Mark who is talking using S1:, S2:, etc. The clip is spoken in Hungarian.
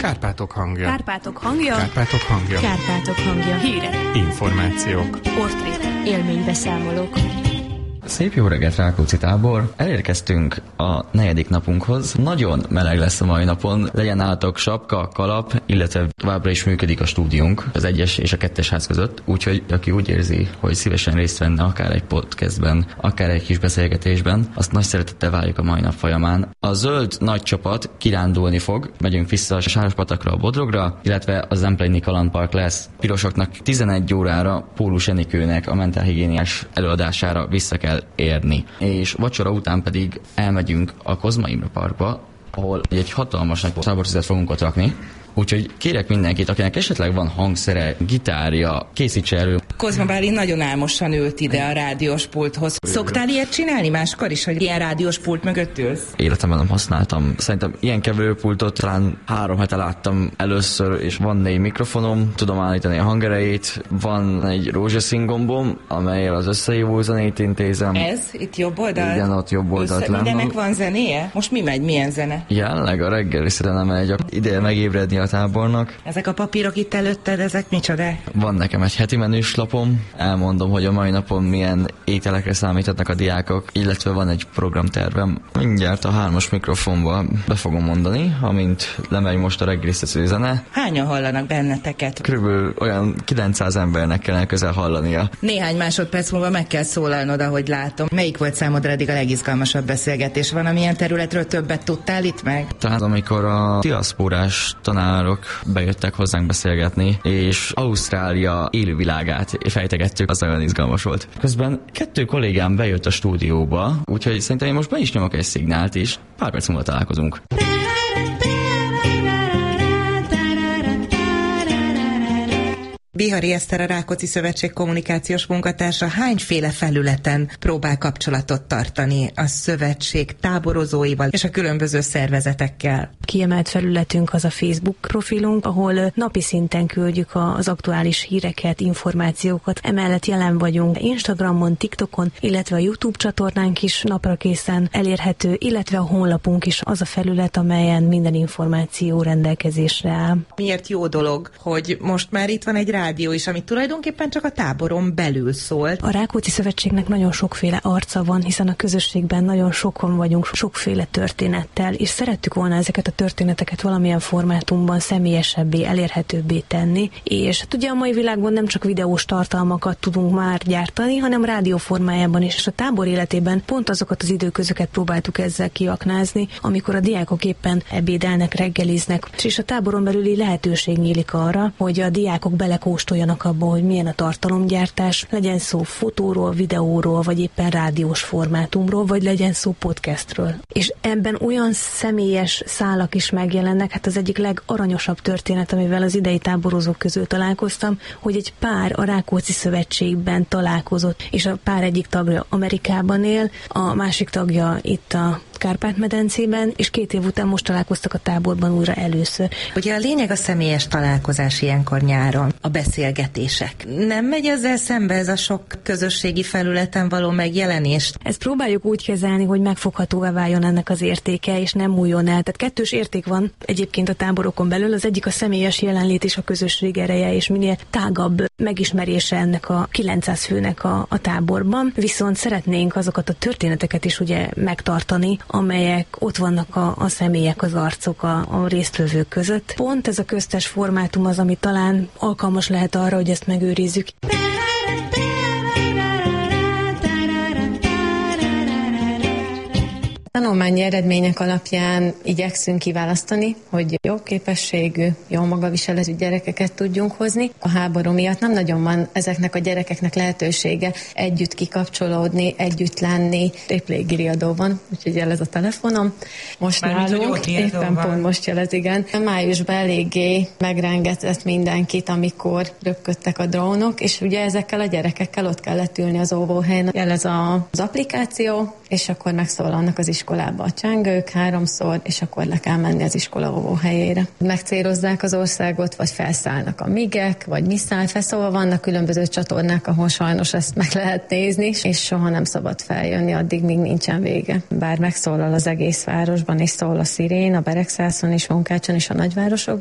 S1: Kárpátok hangja.
S2: Kárpátok hangja.
S1: Kárpátok hangja.
S2: Kárpátok hangja. Hírek.
S1: Információk.
S2: Portrék. Élménybeszámolók.
S3: Szép jó reggelt, Rákóczi tábor! Elérkeztünk a 4. napunkhoz. Nagyon meleg lesz a mai napon. Legyen nálatok sapka, kalap, illetve továbbra is működik a stúdiónk az 1-es és a 2-es ház között. Úgyhogy aki úgy érzi, hogy szívesen részt venne akár egy podcastben, akár egy kis beszélgetésben, azt nagy szeretettel várjuk a mai nap folyamán. A zöld nagy csapat kirándulni fog. Megyünk vissza a Sárospatakra, a Bodrogra, illetve a Zempléni Kalandpark lesz. Pirosoknak 11 órára Pólus Enikőnek a mentálhigiéniás előadására vissza kell érni. És vacsora után pedig elmegyünk a Kozma Imre Parkba, ahol egy hatalmas nagy tábortüzet fogunk ott rakni. Úgyhogy kérek mindenkit, akinek esetleg van hangszere, gitárja, készítse elő.
S4: Kozma Bálint nagyon álmosan ült ide a rádiós pulthoz. Szoktál ilyet csinálni máskor is, hogy ilyen rádiós pult mögött ülsz?
S3: Életemben nem használtam. Szerintem ilyen keverőpultot talán 3 hete láttam először, és van 4 mikrofonom, tudom állítani a hangerejét, van egy rózsaszín gombom, amelyel az összehívó zenét intézem.
S4: Ez? Itt jobb oldal?
S3: Igen, ott jobb oldalt lenne.
S4: Mindennek van zenéje? Most mi megy? Milyen zene?
S3: Jelenleg a reggeli szerelem megy, ide megébredni a tábornak.
S4: Ezek a papírok itt előtted, ezek micsoda?
S3: Van nekem egy heti menüslapom, elmondom, hogy a mai napon milyen ételekre számíthatnak a diákok, illetve van egy programtervem. Mindjárt a 3-as mikrofonba be fogom mondani, amint lemegy most a reggelisztető zene.
S4: Hányan hallanak benneteket?
S3: Körülbelül olyan 900 embernek kellene közel hallania.
S4: Néhány másodperc múlva meg kell szólalnod, ahogy látom. Melyik volt számodra eddig a legizgalmasabb beszélgetés? Van, amilyen területről többet tudtál itt meg?
S3: Tehát amikor a diaszpórás tanárok bejöttek hozzánk beszélgetni, és Ausztrália élővilágát fejtegettük, az nagyon izgalmas volt. Közben 2 kollégám bejött a stúdióba, úgyhogy szerintem én most be is nyomok egy szignált is, pár perc múlva találkozunk.
S4: Bihari Eszter, a Rákóczi Szövetség kommunikációs munkatársa hányféle felületen próbál kapcsolatot tartani a szövetség táborozóival és a különböző szervezetekkel?
S2: Kiemelt felületünk az a Facebook profilunk, ahol napi szinten küldjük az aktuális híreket, információkat. Emellett jelen vagyunk Instagramon, TikTokon, illetve a YouTube csatornánk is napra készen elérhető, illetve a honlapunk is az a felület, amelyen minden információ rendelkezésre áll.
S4: Miért jó dolog, hogy most már itt van egy rádió is, ami tulajdonképpen csak a táboron belül szól?
S2: A Rákóczi Szövetségnek nagyon sokféle arca van, hiszen a közösségben nagyon sokan vagyunk, sokféle történettel, és szerettük volna ezeket a történeteket valamilyen formátumban személyesebbé, elérhetőbbé tenni, és hát ugye a mai világban nem csak videós tartalmakat tudunk már gyártani, hanem rádió formájában is, és a tábor életében pont azokat az időközöket próbáltuk ezzel kiaknázni, amikor a diákok éppen ebédelnek, reggeliznek, és a táboron belüli lehetőség nyílik arra, hogy a diákok belekóstoljanak abba, hogy milyen a tartalomgyártás, legyen szó fotóról, videóról, vagy éppen rádiós formátumról, vagy legyen szó podcastről. És ebben olyan személyes szálak is megjelennek, hát az egyik legaranyosabb történet, amivel az idei táborozók közül találkoztam, hogy egy pár a Rákóczi Szövetségben találkozott, és a pár egyik tagja Amerikában él, a másik tagja itt a Kárpát-medencében, és 2 év után most találkoztak a táborban újra először.
S4: Ugye a lényeg a személyes találkozás ilyenkor nyáron, a beszélgetések. Nem megy ezzel szembe ez a sok közösségi felületen való megjelenés?
S2: Ezt próbáljuk úgy kezelni, hogy megfoghatóvá váljon ennek az értéke, és nem múljon el. Tehát 2 érték van egyébként a táborokon belül. Az egyik a személyes jelenlét és a közösség ereje, és minél tágabb megismerése ennek a 900 főnek a táborban. Viszont szeretnénk azokat a történeteket is ugye megtartani, amelyek ott vannak a személyek, az arcok a résztvevők között. Pont ez a köztes formátum az, ami talán alkalmas lehet arra, hogy ezt megőrizzük.
S5: Tanulmányi eredmények alapján igyekszünk kiválasztani, hogy jó képességű, jó magaviseletű gyerekeket tudjunk hozni. A háború miatt nem nagyon van ezeknek a gyerekeknek lehetősége együtt kikapcsolódni, együtt lenni. Épp légiriadó van, úgyhogy jelez a telefonom. Most nálunk, éppen pont most jelez, igen. Májusban eléggé megrengetett mindenkit, amikor röpködtek a drónok, és ugye ezekkel a gyerekekkel ott kellett ülni az óvóhelyen. Jelez az applikáció, és akkor megszólalnak az iskolába a csengők 3-szor, és akkor le kell menni az iskola óvóhelyére. Megcélozzák az országot, vagy felszállnak a migek, vagy mi száll fel, szóval vannak különböző csatornák, ahol sajnos ezt meg lehet nézni, és soha nem szabad feljönni addig, míg nincsen vége. Bár megszólal az egész városban, és szól a szirén, a Beregszászon és Munkácson és a nagyvárosokban,